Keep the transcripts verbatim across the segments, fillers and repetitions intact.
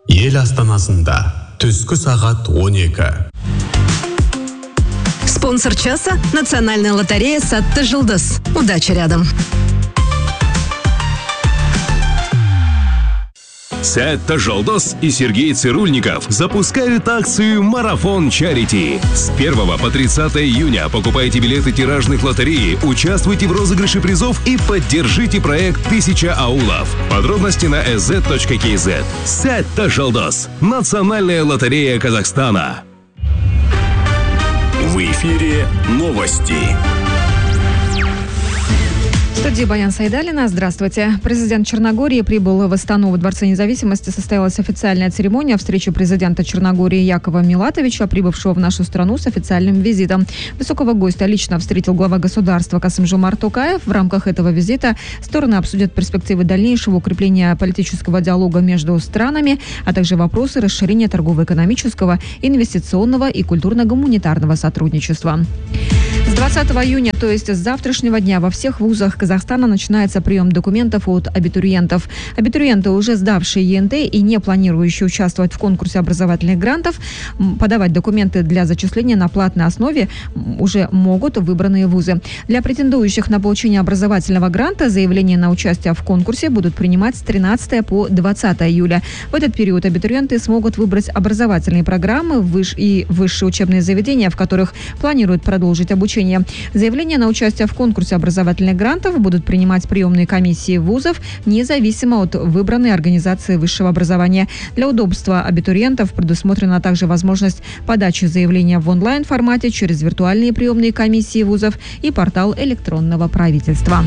Ел астанасында түскі сағат он екі. Спонсор часа – Национальная лотерея «Сатты Жылдыз». Удача рядом. Сатты Жылдыз и Сергей Цирульников запускают акцию «Марафон Чарити». С первого по тридцатое июня покупайте билеты тиражных лотереи, участвуйте в розыгрыше призов и поддержите проект «Тысяча аулов». Подробности на эс зет точка кей зет. Сатты Жылдыз. Национальная лотерея Казахстана. В эфире новости. В студии Баян Сайдалина. Здравствуйте. Президент Черногории прибыл в Астану. В Дворце независимости состоялась официальная церемония встречи президента Черногории Якова Милатовича, прибывшего в нашу страну с официальным визитом. Высокого гостя лично встретил глава государства Касым-Жомарт Токаев. В рамках этого визита стороны обсудят перспективы дальнейшего укрепления политического диалога между странами, а также вопросы расширения торгово-экономического, инвестиционного и культурно-гуманитарного сотрудничества. С двадцатого июня, то есть с завтрашнего дня, во всех вузах Казахстана начинается прием документов от абитуриентов. Абитуриенты, уже сдавшие е эн тэ и не планирующие участвовать в конкурсе образовательных грантов, подавать документы для зачисления на платной основе уже могут выбранные вузы. Для претендующих на получение образовательного гранта заявления на участие в конкурсе будут принимать с тринадцатого по двадцатое июля. В этот период абитуриенты смогут выбрать образовательные программы и высшие учебные заведения, в которых планируют продолжить обучение. Заявления на участие в конкурсе образовательных грантов будут принимать приемные комиссии вузов, независимо от выбранной организации высшего образования. Для удобства абитуриентов предусмотрена также возможность подачи заявления в онлайн-формате через виртуальные приемные комиссии вузов и портал электронного правительства.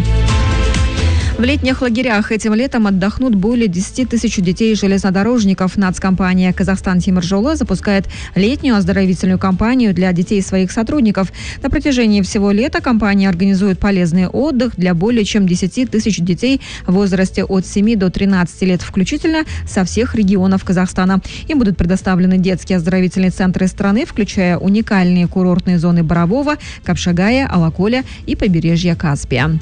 В летних лагерях этим летом отдохнут более десяти тысяч детей железнодорожников. Нацкомпания «Казахстан Темиржолы» запускает летнюю оздоровительную кампанию для детей своих сотрудников. На протяжении всего лета компания организует полезный отдых для более чем десяти тысяч детей в возрасте от семи до тринадцати лет включительно со всех регионов Казахстана. Им будут предоставлены детские оздоровительные центры страны, включая уникальные курортные зоны Борового, Капшагая, Алаколя и побережья Каспия.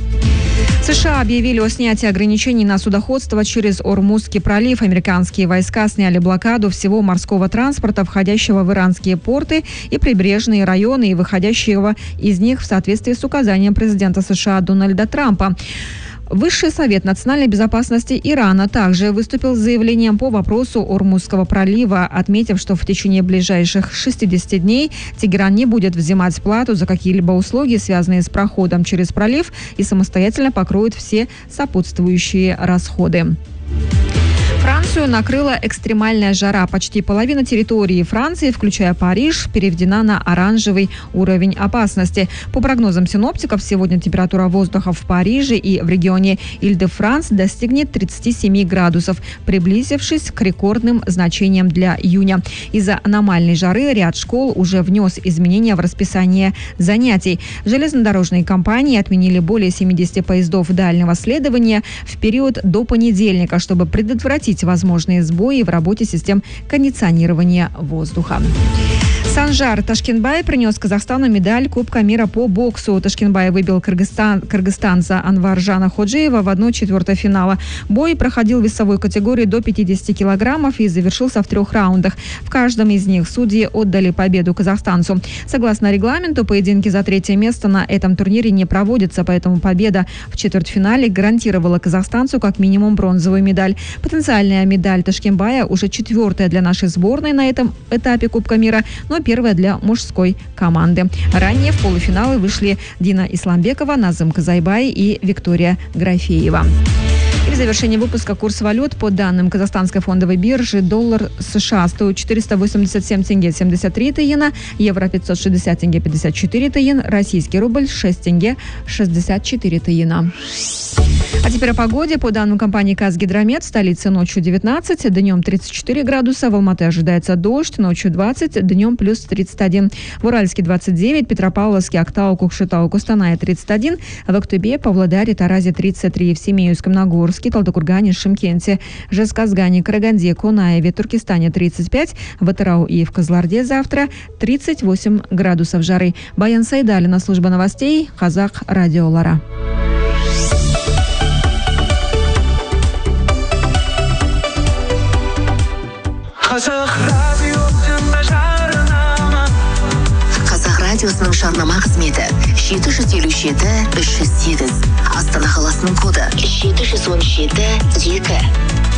США объявили о снятии ограничений на судоходство через Ормузский пролив. Американские войска сняли блокаду всего морского транспорта, входящего в иранские порты и прибрежные районы, и выходящего из них в соответствии с указанием президента США Дональда Трампа. Высший совет национальной безопасности Ирана также выступил с заявлением по вопросу Ормузского пролива, отметив, что в течение ближайших шестидесяти дней Тегеран не будет взимать плату за какие-либо услуги, связанные с проходом через пролив, и самостоятельно покроет все сопутствующие расходы. Францию накрыла экстремальная жара. Почти половина территории Франции, включая Париж, переведена на оранжевый уровень опасности. По прогнозам синоптиков, сегодня температура воздуха в Париже и в регионе Иль-де-Франс достигнет тридцати семи градусов, приблизившись к рекордным значениям для июня. Из-за аномальной жары ряд школ уже внес изменения в расписание занятий. Железнодорожные компании отменили более семидесяти поездов дальнего следования в период до понедельника, чтобы предотвратить возможные сбои в работе систем кондиционирования воздуха. Санжар Ташкенбай принес Казахстану медаль Кубка мира по боксу. Ташкенбай выбил кыргызстан, кыргызстанца Анваржана Ходжиева в одну четвертую финала. Бой проходил в весовой категории до пятидесяти килограммов и завершился в трех раундах. В каждом из них судьи отдали победу казахстанцу. Согласно регламенту, поединки за третье место на этом турнире не проводятся, поэтому победа в четвертьфинале гарантировала казахстанцу как минимум бронзовую медаль. Потенциальная медаль Ташкенбая уже четвертая для нашей сборной на этом этапе Кубка мира, но первая для мужской команды. Ранее в полуфиналы вышли Дина Исламбекова, Назым Казайбай и Виктория Графеева. И в завершении выпуска курс валют. По данным Казахстанской фондовой биржи, доллар США стоит четыреста восемьдесят семь тенге семьдесят три тиена, евро пятьсот шестьдесят тенге пятьдесят четыре тиен, российский рубль шесть тенге шестьдесят четыре тиена. А теперь о погоде. По данным компании «Казгидромет», в столице ночью девятнадцать, днем тридцать четыре градуса, в Алматы ожидается дождь, ночью двадцать, днем плюс тридцать один. В Уральске двадцать девять, Петропавловске, Актау, Кукшетау, Кустанае тридцать один, в Актубе, Павлодаре, Таразе тридцать три, в Семеевском, Нагорске, Талдыкургане, Шымкенте, Жезказгане, Караганде, Кунаеве, Туркестане тридцать пять, в Атырау и в Кызылорде завтра тридцать восемь градусов жары. Баян Сайдалина, служба новостей, Казах радиолара. Қазақ радиосында жарнама. Қазақ радиосының жарнама қызметі жеті жүз елу жеті үш жүз сегіз. Астана қаласының коды жеті жүз он жеті екі.